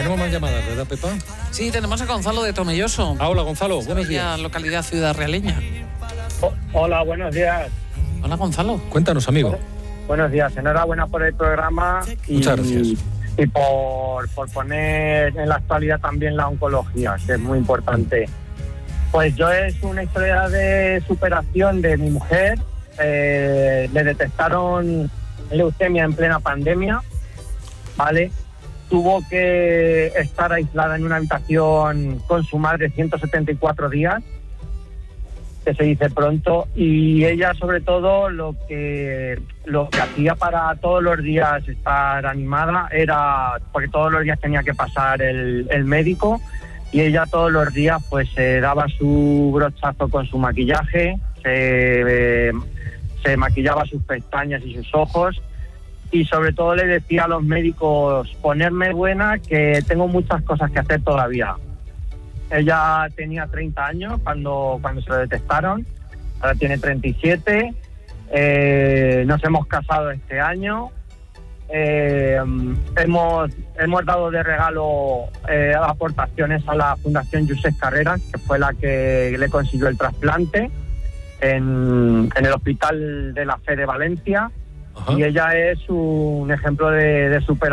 Tenemos más llamadas, ¿verdad, Pepa? Sí, tenemos a Gonzalo de Tomelloso. Hola, Gonzalo, buenos días. Localidad Ciudad Realeña. Hola, buenos días. Hola, Gonzalo. Cuéntanos, amigo. Buenos días, enhorabuena por el programa. Muchas gracias. Y por poner en la actualidad también la oncología, que es muy importante. Pues yo es una historia de superación de mi mujer. Le detectaron leucemia en plena pandemia, ¿vale? Tuvo que estar aislada en una habitación con su madre 174 días, que se dice pronto, y ella sobre todo lo que hacía para todos los días estar animada era, porque todos los días tenía que pasar el médico, y ella todos los días pues se daba su brochazo con su maquillaje, se maquillaba sus pestañas y sus ojos, y sobre todo le decía a los médicos: ponerme buena, que tengo muchas cosas que hacer todavía. Ella tenía 30 años cuando se lo detectaron, ahora tiene 37, nos hemos casado este año, hemos dado de regalo aportaciones a la Fundación Josep Carreras, que fue la que le consiguió el trasplante en el Hospital de la Fe de Valencia. Ajá. Y ella es un ejemplo de superación.